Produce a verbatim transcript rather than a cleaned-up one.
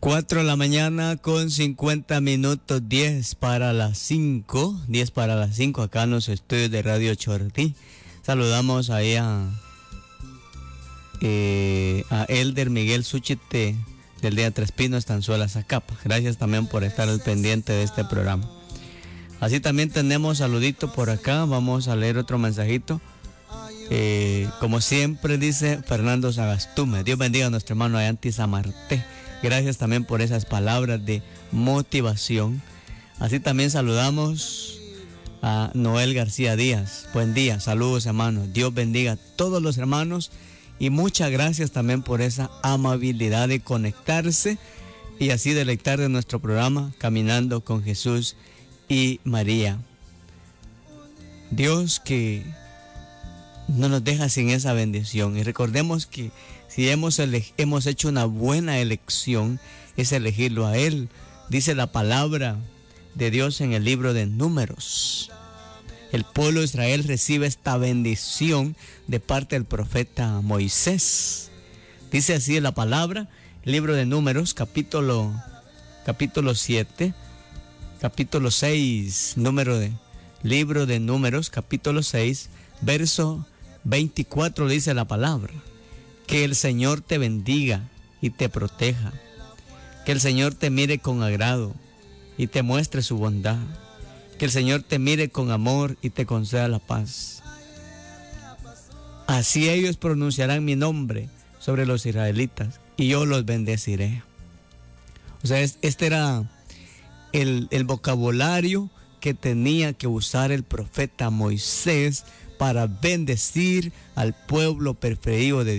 cuatro de la mañana con cincuenta minutos, diez para las cinco, diez para las cinco acá en los estudios de Radio Chortí. Saludamos ahí a, eh, a Elder Miguel Suchite del Día Tres Pinos, Tanzuela, Zacapa. Gracias también por estar al pendiente de este programa. Así también tenemos saludito por acá, vamos a leer otro mensajito. Eh, como siempre dice Fernando Sagastume, Dios bendiga a nuestro hermano Ayanti Samarté. Gracias también por esas palabras de motivación. Así también saludamos a Noel García Díaz. Buen día, saludos hermanos. Dios bendiga a todos los hermanos y muchas gracias también por esa amabilidad de conectarse y así deleitar de nuestro programa Caminando con Jesús y María. Dios que no nos deja sin esa bendición, y recordemos que si hemos, ele- hemos hecho una buena elección, es elegirlo a Él. Dice la palabra de Dios en el libro de Números. El pueblo de Israel recibe esta bendición de parte del profeta Moisés. Dice así la palabra, libro de Números, capítulo, capítulo siete, capítulo seis, número de, libro de Números, capítulo seis, verso veinticuatro, dice la palabra. Que el Señor te bendiga y te proteja. Que el Señor te mire con agrado y te muestre su bondad. Que el Señor te mire con amor y te conceda la paz. Así ellos pronunciarán mi nombre sobre los israelitas y yo los bendeciré. O sea, este era el, el vocabulario que tenía que usar el profeta Moisés para bendecir al pueblo preferido de Dios.